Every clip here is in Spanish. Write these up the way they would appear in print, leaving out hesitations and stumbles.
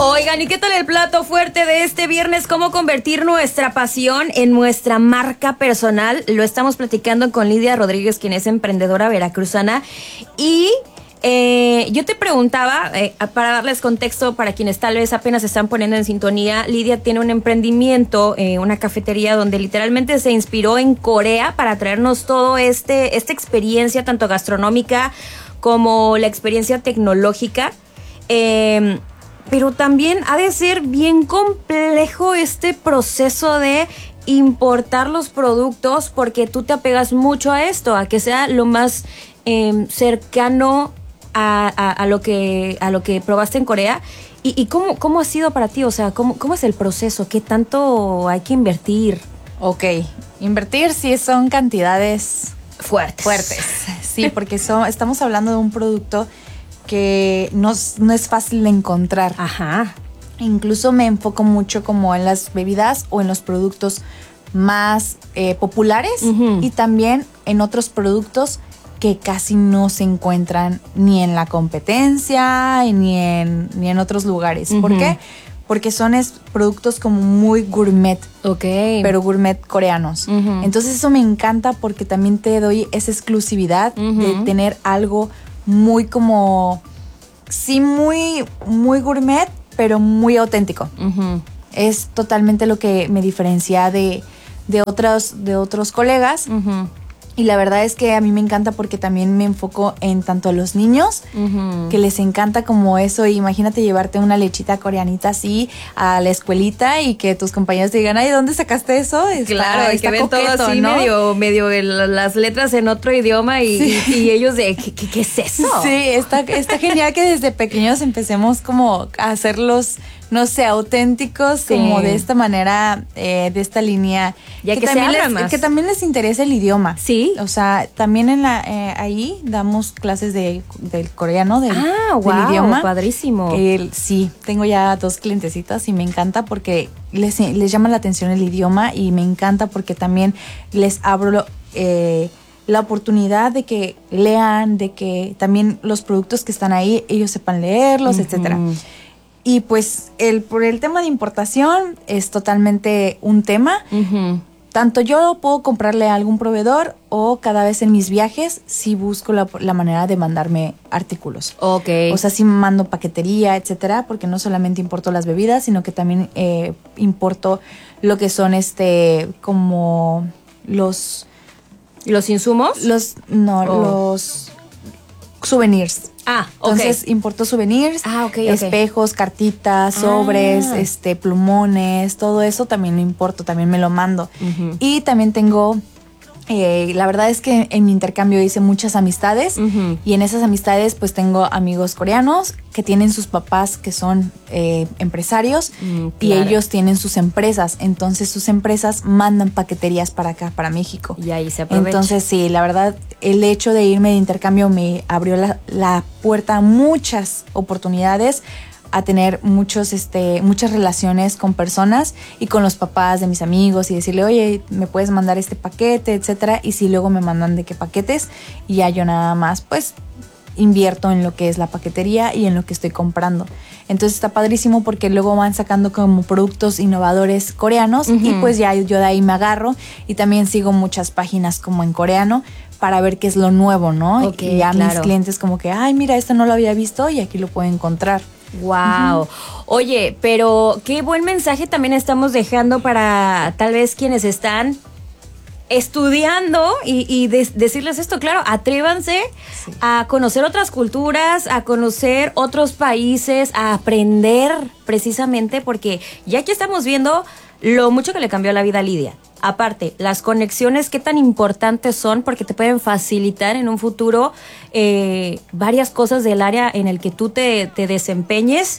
Oigan, ¿y qué tal el plato fuerte de este viernes? ¿Cómo convertir nuestra pasión en nuestra marca personal? Lo estamos platicando con Lidia Rodríguez, quien es emprendedora veracruzana. Y yo te preguntaba, para darles contexto para quienes tal vez apenas se están poniendo en sintonía, Lidia tiene un emprendimiento, una cafetería donde literalmente se inspiró en Corea para traernos todo esta experiencia, tanto gastronómica como la experiencia tecnológica. Pero también ha de ser bien complejo este proceso de importar los productos, porque tú te apegas mucho a esto, a que sea lo más cercano a lo que probaste en Corea. ¿Y cómo ha sido para ti? O sea, ¿cómo es el proceso? ¿Qué tanto hay que invertir? Ok, invertir sí son cantidades fuertes. Sí, porque estamos hablando de un producto que no es fácil de encontrar. Ajá. Incluso me enfoco mucho como en las bebidas o en los productos más populares, uh-huh, y también en otros productos que casi no se encuentran ni en la competencia ni en otros lugares. Uh-huh. ¿Por qué? Porque son productos como muy gourmet. Okay. Pero gourmet coreanos. Uh-huh. Entonces eso me encanta porque también te doy esa exclusividad, uh-huh, de tener algo muy como, sí, muy, muy gourmet, pero muy auténtico. Uh-huh. Es totalmente lo que me diferencia de otros colegas. Uh-huh. Y la verdad es que a mí me encanta porque también me enfoco en tanto a los niños, uh-huh, que les encanta como eso. Y imagínate llevarte una lechita coreanita así a la escuelita y que tus compañeros te digan, ay, ¿dónde sacaste eso? Claro, y que ven coqueto, todo así, ¿no? medio las letras en otro idioma y ellos de, ¿qué es eso? Sí, está genial que desde pequeños empecemos como a hacerlos, no sé, auténticos, sí, como de esta manera, de esta línea. Ya que que también les interesa el idioma. Sí. O sea, también ahí damos clases del coreano, del idioma. Padrísimo. Sí, tengo ya 2 clientecitas y me encanta porque les llama la atención el idioma, y me encanta porque también les abro la oportunidad de que lean, de que también los productos que están ahí, ellos sepan leerlos, uh-huh, etcétera. Y pues por el tema de importación es totalmente un tema. Uh-huh. Tanto yo puedo comprarle a algún proveedor, o cada vez en mis viajes sí busco la manera de mandarme artículos. Okay. O sea, sí mando paquetería, etcétera, porque no solamente importo las bebidas, sino que también importo lo que son como los insumos. Los souvenirs. Entonces importo souvenirs, espejos, cartitas, sobres, plumones, todo eso también lo importo, también me lo mando. Uh-huh. Y también tengo, la verdad es que en mi intercambio hice muchas amistades, uh-huh, y en esas amistades pues tengo amigos coreanos que tienen sus papás que son empresarios, claro, y ellos tienen sus empresas, entonces sus empresas mandan paqueterías para acá, para México. Y ahí se aprovecha. Entonces sí, la verdad, el hecho de irme de intercambio me abrió la puerta a muchas oportunidades, a tener muchas relaciones con personas y con los papás de mis amigos, y decirle, oye, ¿me puedes mandar este paquete, etcétera? Y si luego me mandan de qué paquetes, y ya yo nada más pues invierto en lo que es la paquetería y en lo que estoy comprando. Entonces está padrísimo porque luego van sacando como productos innovadores coreanos, uh-huh, y pues ya yo de ahí me agarro, y también sigo muchas páginas como en coreano para ver qué es lo nuevo, ¿no? Okay, y ya claro, mis clientes como que, ay, mira, esto no lo había visto y aquí lo puedo encontrar. Wow. Uh-huh. Oye, pero qué buen mensaje también estamos dejando para tal vez quienes están estudiando y decirles esto, claro, atrévanse, sí, a conocer otras culturas, a conocer otros países, a aprender precisamente, porque ya aquí estamos viendo lo mucho que le cambió la vida a Lidia. Aparte, las conexiones, qué tan importantes son, porque te pueden facilitar en un futuro varias cosas del área en el que tú te desempeñes.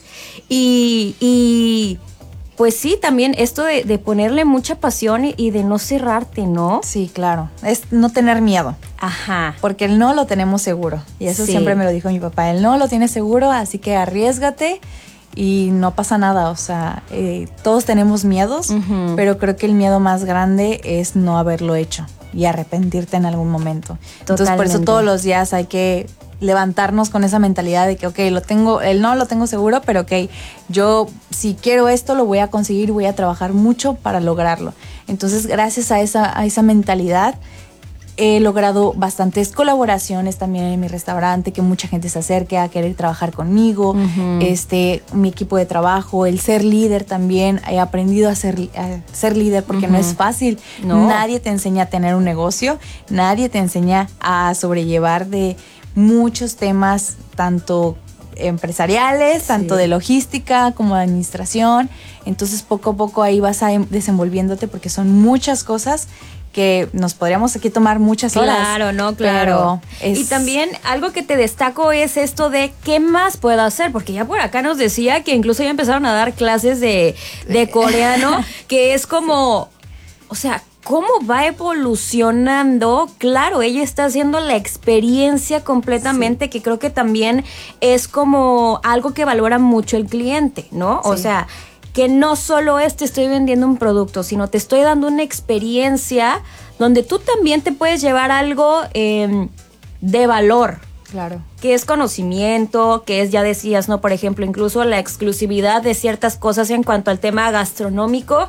Y pues sí, también esto de ponerle mucha pasión y de no cerrarte, ¿no? Sí, claro. Es no tener miedo. Ajá. Porque el no lo tenemos seguro. Y eso, sí, siempre me lo dijo mi papá. El no lo tienes seguro, así que arriésgate y no pasa nada. O sea, todos tenemos miedos, uh-huh, pero creo que el miedo más grande es no haberlo hecho. y arrepentirte en algún momento. Totalmente. Entonces, por eso todos los días hay que levantarnos con esa mentalidad de que, ok, el no lo tengo seguro, pero ok, yo si quiero esto lo voy a conseguir, voy a trabajar mucho para lograrlo. Entonces, gracias a esa mentalidad, he logrado bastantes colaboraciones también en mi restaurante, que mucha gente se acerque a querer trabajar conmigo, mi equipo de trabajo, el ser líder también. He aprendido a ser líder porque no es fácil. No. Nadie te enseña a tener un negocio, nadie te enseña a sobrellevar de muchos temas, tanto empresariales, tanto de logística como de administración. Entonces poco a poco ahí vas desenvolviéndote, porque son muchas cosas que nos podríamos aquí tomar muchas horas. Claro, no, claro. Y también algo que te destaco es esto de qué más puedo hacer, porque ya por acá nos decía que incluso ya empezaron a dar clases de coreano, que es como, o sea, ¿cómo va evolucionando? Claro, ella está haciendo la experiencia completamente, que creo que también es como algo que valora mucho el cliente, ¿no? Sí. O sea, que no solo te estoy vendiendo un producto, sino te estoy dando una experiencia donde tú también te puedes llevar algo de valor. Claro. Que es conocimiento, que es, ya decías, ¿no? Por ejemplo, incluso la exclusividad de ciertas cosas en cuanto al tema gastronómico.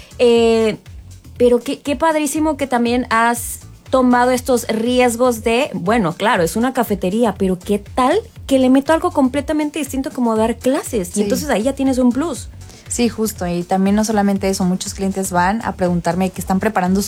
Pero qué padrísimo que también has tomado estos riesgos de, bueno, claro, es una cafetería, pero ¿qué tal que le meto algo completamente distinto como dar clases? Sí. Y entonces ahí ya tienes un plus. Sí, justo. Y también no solamente eso, muchos clientes van a preguntarme que están preparando